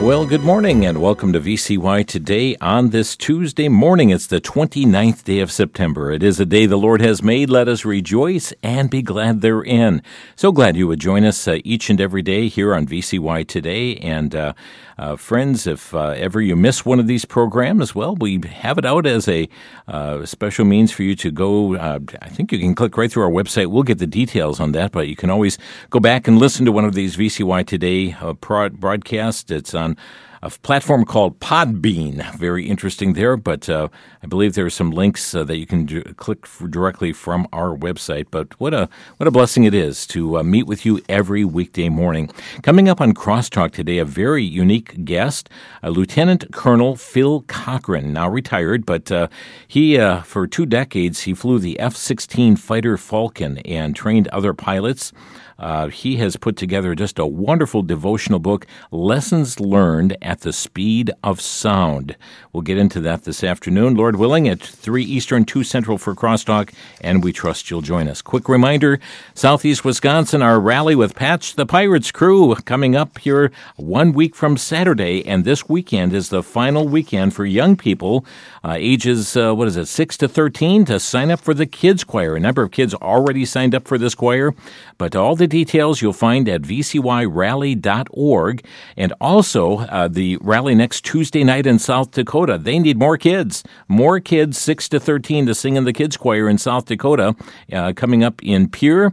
Well, good morning and welcome to VCY Today on this Tuesday morning. It's the 29th day of September. It is a day the Lord has made. Let us rejoice and be glad therein. So glad you would join us each and every day here on VCY Today. And friends, if ever you miss one of these programs, well, we have it out as a special means for you to go. I think you can click right through our website. We'll get the details on that, but you can always go back and listen to one of these VCY Today broadcasts. It's on a platform called Podbean. Very interesting there, but I believe there are some links that you can click directly from our website. But what a blessing it is to meet with you every weekday morning. Coming up on Crosstalk today, a very unique guest, Lieutenant Colonel Phil Cochran, now retired, but he, for 2 decades, he flew the F-16 Fighter Falcon and trained other pilots. He has put together just a wonderful devotional book, Lessons Learned at the Speed of Sound. We'll get into that this afternoon, Lord willing, at 3 Eastern, 2 Central for Crosstalk, and we trust you'll join us. Quick reminder, Southeast Wisconsin, our Rally with Patch the Pirates crew coming up here 1 week from Saturday, and this weekend is the final weekend for young people, ages, 6 to 13, to sign up for the Kids Choir. A number of kids already signed up for this choir, but all the details you'll find at vcyrally.org, and also the rally next Tuesday night in South Dakota. They need more kids 6 to 13 to sing in the Kids Choir in South Dakota, coming up in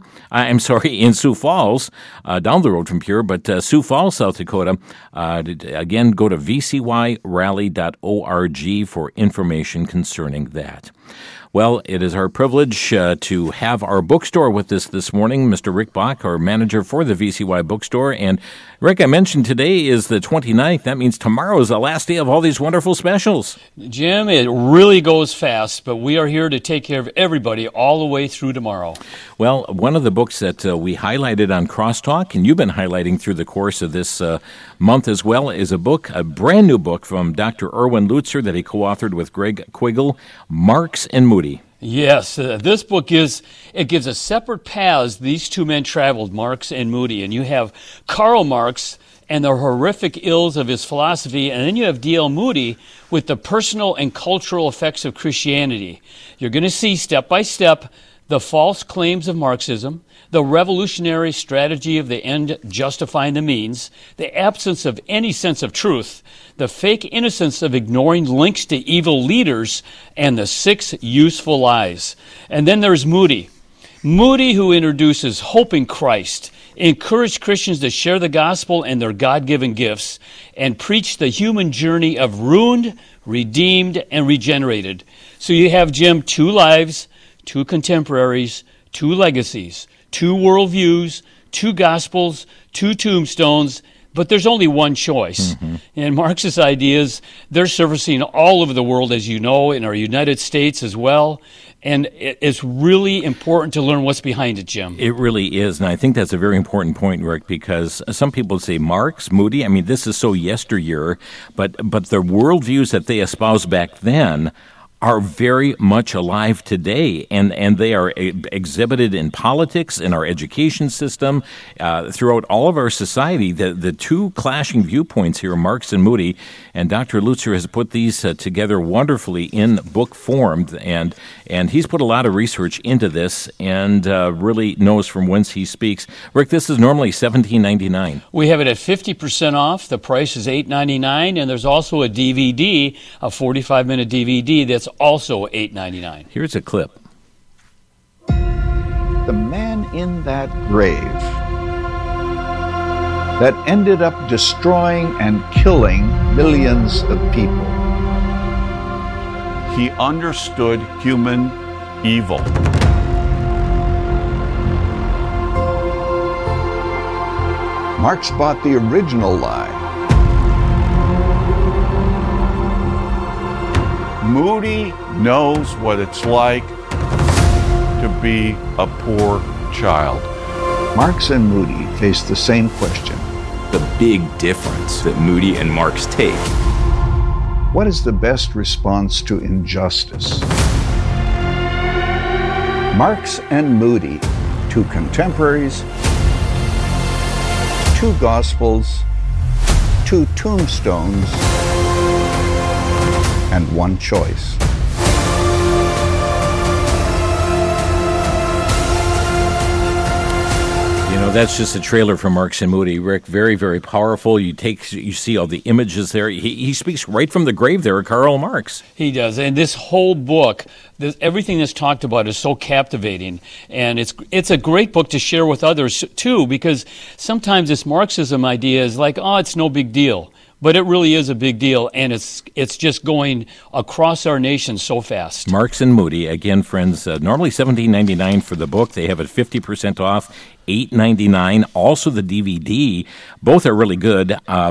in Sioux Falls, down the road from Pierre, but Sioux Falls, South Dakota. Again, go to vcyrally.org for information concerning that. Well, it is our privilege to have our bookstore with us this morning, Mr. Rick Bach, our manager for the VCY bookstore. And Rick, I mentioned today is the 29th. That means tomorrow is the last day of all these wonderful specials. Jim, it really goes fast, but we are here to take care of everybody all the way through tomorrow. Well, one of the books that we highlighted on Crosstalk, and you've been highlighting through the course of this month as well, is a brand new book from Dr. Erwin Lutzer that he co-authored with Greg Quiggle, Marx and Moody. Yes, this book gives us separate paths these two men traveled, Marx and Moody. And you have Karl Marx and the horrific ills of his philosophy, and then you have D.L. Moody with the personal and cultural effects of Christianity. You're going to see step by step the false claims of Marxism, the revolutionary strategy of the end justifying the means, the absence of any sense of truth, the fake innocence of ignoring links to evil leaders, and the 6 useful lies. And then there's Moody. Moody, who introduces hope in Christ, encouraged Christians to share the gospel and their God-given gifts, and preach the human journey of ruined, redeemed, and regenerated. So you have, Jim, 2 lives, 2 contemporaries, 2 legacies, 2 worldviews, 2 gospels, 2 tombstones, but there's only one choice. Mm-hmm. And Marx's ideas, they're surfacing all over the world, as you know, in our United States as well. And it's really important to learn what's behind it, Jim. It really is. And I think that's a very important point, Rick, because some people say Marx, Moody, I mean, this is so yesteryear, but the worldviews that they espoused back then are very much alive today, and they are exhibited in politics, in our education system, throughout all of our society. The 2 clashing viewpoints here, Marx and Moody, and Dr. Lutzer has put these together wonderfully in book form, and he's put a lot of research into this and really knows from whence he speaks. Rick, this is normally $17.99. We have it at 50% off. The price is $8.99, and there's also a DVD, a 45-minute DVD that's also $8.99. Here's a clip. The man in that grave that ended up destroying and killing millions of people. He understood human evil. Marx bought the original lie. Moody knows what it's like to be a poor child. Marx and Moody face the same question. The big difference that Moody and Marx take. What is the best response to injustice? Marx and Moody, 2 contemporaries, 2 gospels, 2 tombstones and 1 choice. You know, that's just a trailer from Marks and Moody. Rick, very, very powerful. You see all the images there. He speaks right from the grave there, Karl Marx. He does. And this whole book, everything that's talked about is so captivating. And it's a great book to share with others, too, because sometimes this Marxism idea is like, oh, it's no big deal. But it really is a big deal, and it's just going across our nation so fast. Marks and Moody, again, friends, normally $17.99 for the book. They have it 50% off, $8.99. Also the DVD. Both are really good.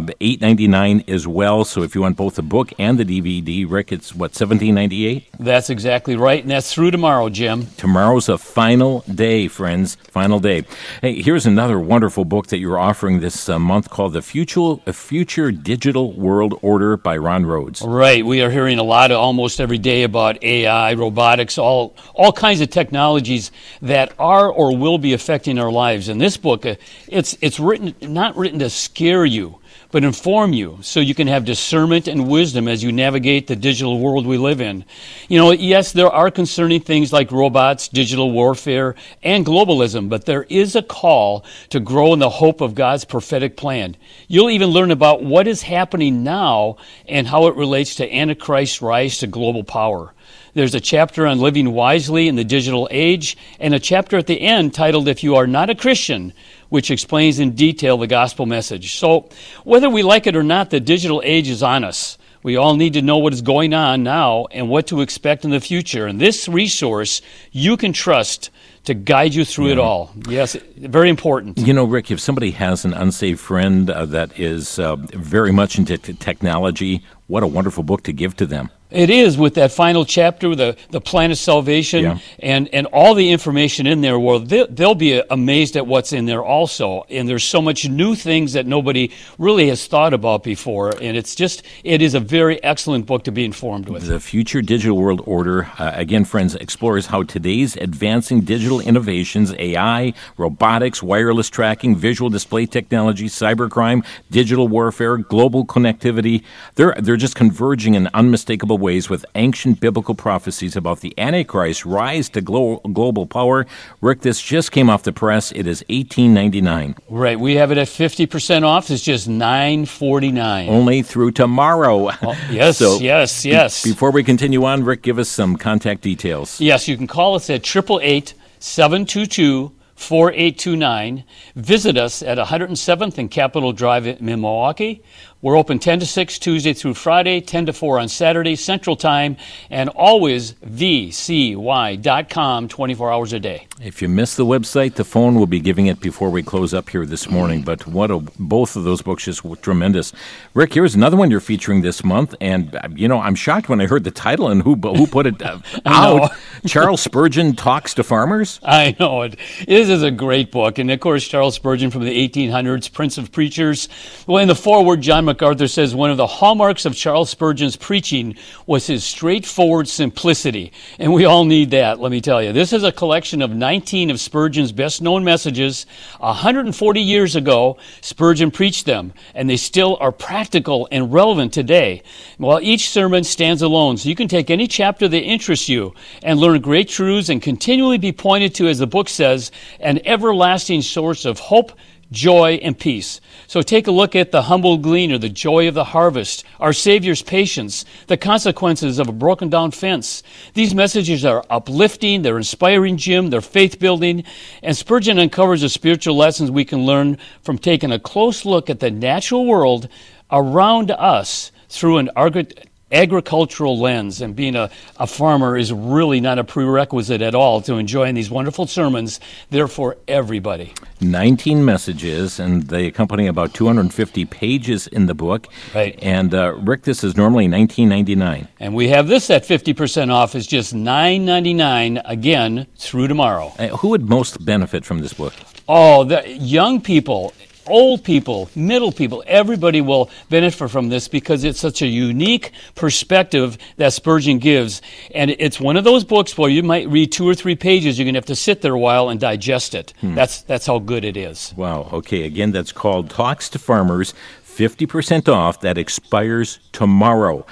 $8.99 as well. So if you want both the book and the DVD, Rick, it's what, $17.98? That's exactly right, and that's through tomorrow, Jim. Tomorrow's a final day, friends. Final day. Hey, here's another wonderful book that you're offering this month called The Future Digital World Order by Ron Rhodes. Right. We are hearing a lot almost every day about AI, robotics, all kinds of technologies that are or will be affecting our lives. And this book, it's not written to scare you, but inform you so you can have discernment and wisdom as you navigate the digital world we live in. You know, yes, there are concerning things like robots, digital warfare, and globalism, but there is a call to grow in the hope of God's prophetic plan. You'll even learn about what is happening now and how it relates to Antichrist's rise to global power. There's a chapter on living wisely in the digital age, and a chapter at the end titled If You Are Not a Christian, which explains in detail the gospel message. So whether we like it or not, the digital age is on us. We all need to know what is going on now and what to expect in the future. And this resource you can trust to guide you through it all. Yes, very important. You know, Rick, if somebody has an unsaved friend that is very much into technology, what a wonderful book to give to them. It is, with that final chapter, the plan of salvation, and all the information in there. Well, they'll be amazed at what's in there also. And there's so much new things that nobody really has thought about before. And it is a very excellent book to be informed with. The Future Digital World Order, again, friends, explores how today's advancing digital innovations, AI, robotics, wireless tracking, visual display technology, cybercrime, digital warfare, global connectivity, they're just converging in unmistakable ways with ancient biblical prophecies about the Antichrist rise to global power. Rick, this just came off the press. It is $18.99. Right. We have it at 50% off. It's just $9.49. Only through tomorrow. Oh, yes, so yes. Before we continue on, Rick, give us some contact details. Yes, you can call us at 888-722-4829. Visit us at 107th and Capitol Drive in Milwaukee. We're open 10 to 6 Tuesday through Friday, 10 to 4 on Saturday, Central Time, and always vcy.com 24 hours a day. If you missed the website, the phone will be giving it before we close up here this morning. But both of those books just tremendous. Rick, here's another one you're featuring this month, and I'm shocked when I heard the title and who put it out. Charles Spurgeon Talks to Farmers. I know it. This is a great book, and of course Charles Spurgeon from the 1800s, Prince of Preachers. Well, in the foreword, John MacArthur says one of the hallmarks of Charles Spurgeon's preaching was his straightforward simplicity, and we all need that. Let me tell you, this is a collection of 19 of Spurgeon's best-known messages. 140 years ago, Spurgeon preached them, and they still are practical and relevant today. Well, each sermon stands alone, so you can take any chapter that interests you and learn great truths and continually be pointed to, as the book says, an everlasting source of hope, joy, and peace. So take a look at the humble gleaner, the joy of the harvest, our Savior's patience, the consequences of a broken down fence. These messages are uplifting, they're inspiring, Jim, they're faith building, and Spurgeon uncovers the spiritual lessons we can learn from taking a close look at the natural world around us through an agricultural lens. And being a farmer is really not a prerequisite at all to enjoying these wonderful sermons. They're for everybody. 19 messages, and they accompany about 250 pages in the book. Right. And Rick, this is normally $19.99. And we have this at 50% off. It's just $9.99 again through tomorrow. Who would most benefit from this book? Oh, the young people, old people, middle people, everybody will benefit from this because it's such a unique perspective that Spurgeon gives. And it's one of those books where you might read 2 or 3 pages. You're going to have to sit there a while and digest it. That's how good it is. Wow. Okay. Again, that's called Talks to Farmers, 50% off. That expires tomorrow.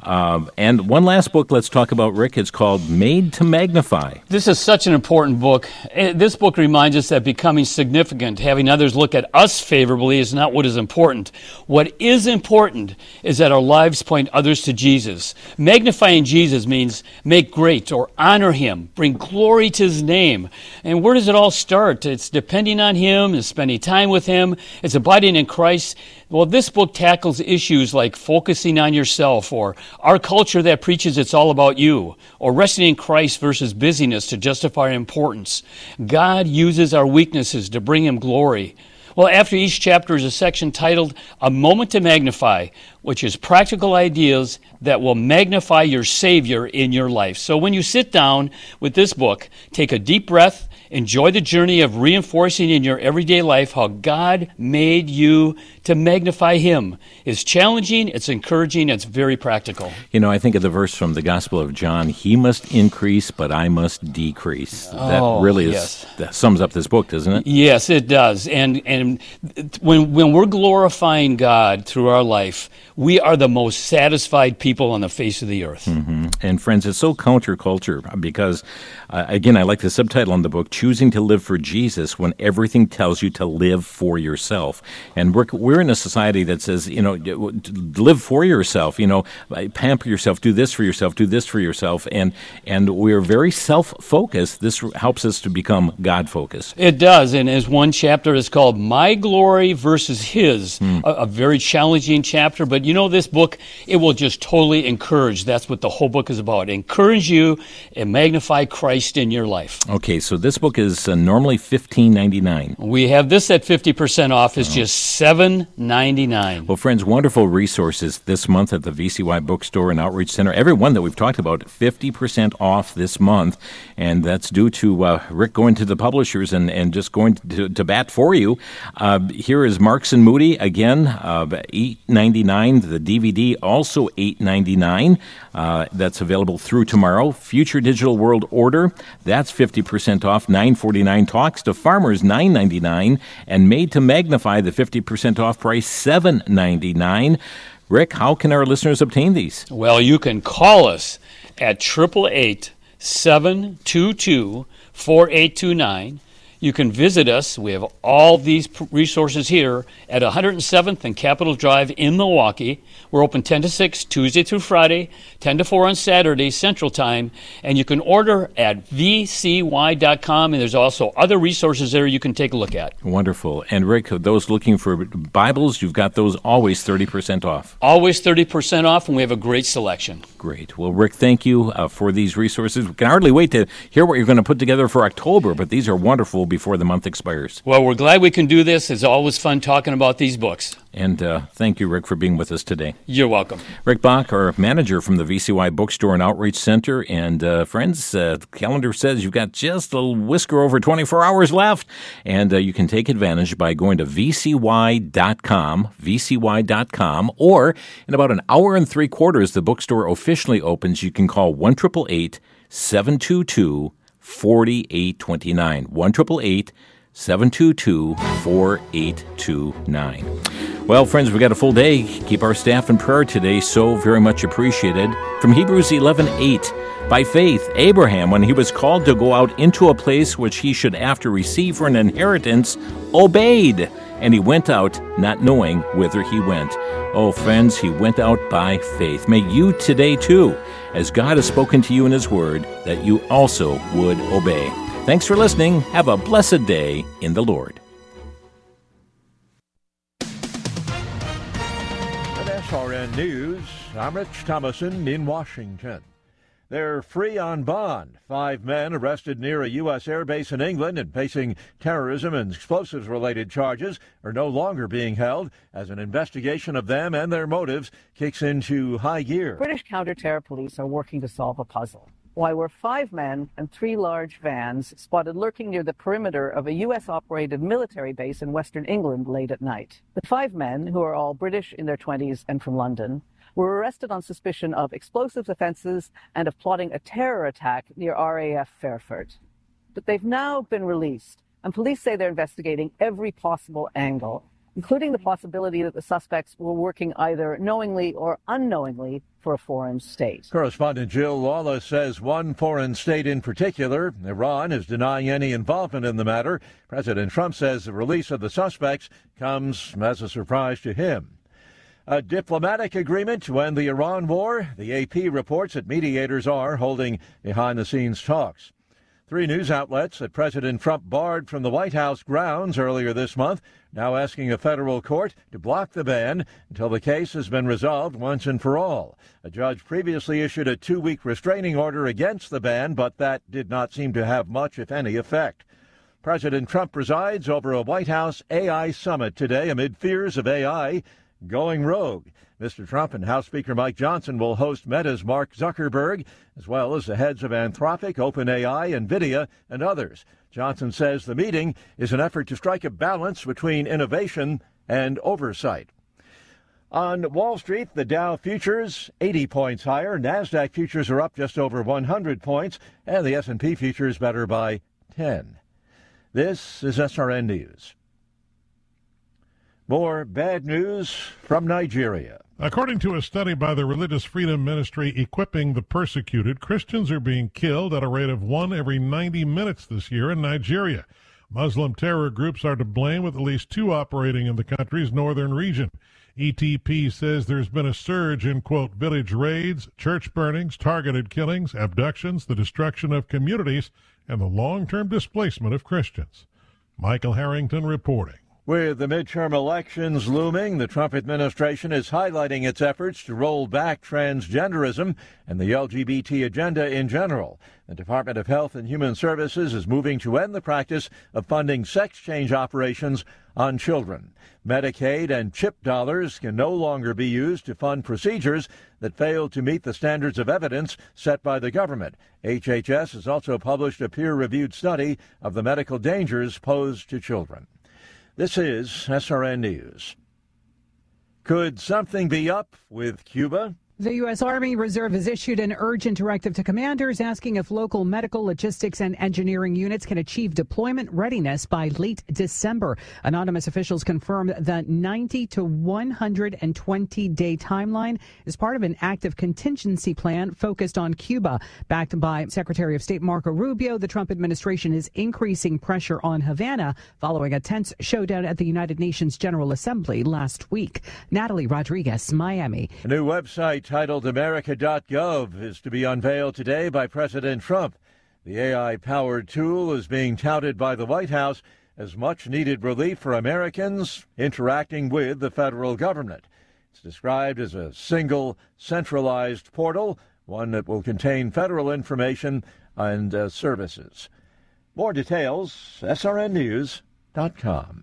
And one last book let's talk about, Rick. It's called Made to Magnify. This is such an important book. This book reminds us that becoming significant, having others look at us favorably, is not what is important. What is important is that our lives point others to Jesus. Magnifying Jesus means make great or honor him, bring glory to his name. And where does it all start? It's depending on him, it's spending time with him, it's abiding in Christ. Well, this book tackles issues like focusing on yourself, or our culture that preaches it's all about you, or resting in Christ versus busyness to justify our importance. God uses our weaknesses to bring him glory. Well, after each chapter is a section titled A Moment to Magnify, which is practical ideas that will magnify your Savior in your life. So when you sit down with this book, take a deep breath, enjoy the journey of reinforcing in your everyday life how God made you to magnify him. It's challenging, it's encouraging, it's very practical. You know, I think of the verse from the Gospel of John, he must increase, but I must decrease. That really is, that sums up this book, doesn't it? Yes, it does. And when we're glorifying God through our life, we are the most satisfied people on the face of the earth. Mm-hmm. And friends, it's so counterculture because, again, I like the subtitle on the book, Choosing to Live for Jesus When Everything Tells You to Live for Yourself. And we're in a society that says, you know, live for yourself, you know, pamper yourself, do this for yourself, do this for yourself. And we're very self-focused. This helps us to become God-focused. It does. And as one chapter is called My Glory versus His, a very challenging chapter. But you know, this book, it will just totally encourage. That's what the whole book is about. Encourage you and magnify Christ in your life. Okay, so this book is normally $15.99. We have this at 50% off. It's just $7.99. Well, friends, wonderful resources this month at the VCY Bookstore and Outreach Center. Every one that we've talked about, 50% off this month. And that's due to Rick going to the publishers and just going to bat for you. Here is Marks and Moody, again, $8.99. The DVD, also $8.99. That's available through tomorrow. Future Digital World Order, that's 50% off, $9.49. Talks to Farmers, $9.99. And Made to Magnify, the 50% off price, $7.99. Rick, how can our listeners obtain these? Well, you can call us at 888-722-4829. You can visit us. We have all these resources here at 107th and Capitol Drive in Milwaukee. We're open 10 to 6, Tuesday through Friday, 10 to 4 on Saturday, Central Time. And you can order at vcy.com, and there's also other resources there you can take a look at. Wonderful. And Rick, those looking for Bibles, you've got those always 30% off. Always 30% off, and we have a great selection. Great. Well, Rick, thank you for these resources. We can hardly wait to hear what you're going to put together for October, but these are wonderful before the month expires. Well, we're glad we can do this. It's always fun talking about these books. And thank you, Rick, for being with us today. You're welcome. Rick Bach, our manager from the VCY Bookstore and Outreach Center. And friends, the calendar says you've got just a whisker over 24 hours left. And you can take advantage by going to vcy.com, or in about an hour and 3/4, the bookstore officially opens. You can call 1-888-722-4829. 1-888-722-4829. Well, friends, we've got a full day. Keep our staff in prayer today. So very much appreciated. From Hebrews 11:8, by faith, Abraham, when he was called to go out into a place which he should after receive for an inheritance, obeyed. And he went out not knowing whither he went. Oh, friends, he went out by faith. May you today, too, as God has spoken to you in his word, that you also would obey. Thanks for listening. Have a blessed day in the Lord. At SRN News, I'm Rich Thomason in Washington. They're free on bond. 5 men arrested near a U.S. airbase in England and facing terrorism and explosives-related charges are no longer being held as an investigation of them and their motives kicks into high gear. British counter-terror police are working to solve a puzzle. Why were 5 men and 3 large vans spotted lurking near the perimeter of a U.S.-operated military base in western England late at night? The 5 men, who are all British in their 20s and from London, were arrested on suspicion of explosives offences and of plotting a terror attack near RAF Fairford. But they've now been released, and police say they're investigating every possible angle including the possibility that the suspects were working either knowingly or unknowingly for a foreign state. Correspondent Jill Lawless says one foreign state in particular, Iran, is denying any involvement in the matter. President Trump says the release of the suspects comes as a surprise to him. A diplomatic agreement to end the Iran war? The AP reports that mediators are holding behind-the-scenes talks. 3 news outlets that President Trump barred from the White House grounds earlier this month, now asking a federal court to block the ban until the case has been resolved once and for all. A judge previously issued a 2-week restraining order against the ban, but that did not seem to have much, if any, effect. President Trump presides over a White House AI summit today amid fears of AI going rogue. Mr. Trump and House Speaker Mike Johnson will host Meta's Mark Zuckerberg, as well as the heads of Anthropic, OpenAI, NVIDIA, and others. Johnson says the meeting is an effort to strike a balance between innovation and oversight. On Wall Street, the Dow futures 80 points higher. NASDAQ futures are up just over 100 points, and the S&P futures better by 10. This is SRN News. More bad news from Nigeria. According to a study by the Religious Freedom Ministry Equipping the Persecuted, Christians are being killed at a rate of 1 every 90 minutes this year in Nigeria. Muslim terror groups are to blame, with at least 2 operating in the country's northern region. ETP says there's been a surge in, quote, village raids, church burnings, targeted killings, abductions, the destruction of communities, and the long-term displacement of Christians. Michael Harrington reporting. With the midterm elections looming, the Trump administration is highlighting its efforts to roll back transgenderism and the LGBT agenda in general. The Department of Health and Human Services is moving to end the practice of funding sex change operations on children. Medicaid and CHIP dollars can no longer be used to fund procedures that fail to meet the standards of evidence set by the government. HHS has also published a peer-reviewed study of the medical dangers posed to children. This is SRN News. Could something be up with Cuba? The U.S. Army Reserve has issued an urgent directive to commanders asking if local medical, logistics, and engineering units can achieve deployment readiness by late December. Anonymous officials confirmed the 90 to 120-day timeline is part of an active contingency plan focused on Cuba. Backed by Secretary of State Marco Rubio, the Trump administration is increasing pressure on Havana following a tense showdown at the United Nations General Assembly last week. Natalie Rodriguez, Miami. A new website titled America.gov is to be unveiled today by President Trump. The AI-powered tool is being touted by the White House as much-needed relief for Americans interacting with the federal government. It's described as a single, centralized portal, one that will contain federal information and services. More details, srnnews.com.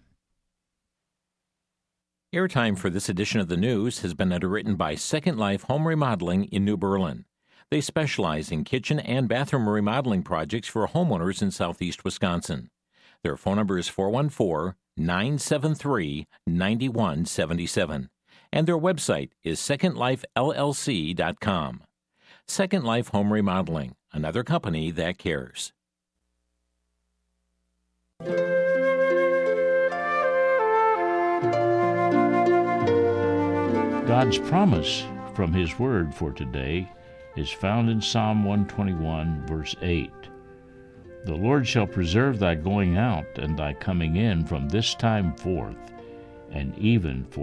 Airtime for this edition of the news has been underwritten by Second Life Home Remodeling in New Berlin. They specialize in kitchen and bathroom remodeling projects for homeowners in southeast Wisconsin. Their phone number is 414-973-9177. And their website is secondlifellc.com. Second Life Home Remodeling, another company that cares. God's promise from His Word for today is found in Psalm 121, verse 8. The Lord shall preserve thy going out and thy coming in from this time forth, and even for